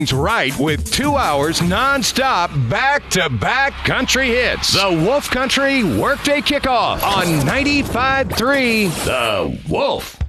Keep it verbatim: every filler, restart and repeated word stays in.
right with two hours non-stop back-to-back country hits. The Wolf Country Workday Kickoff on ninety-five point three The Wolf.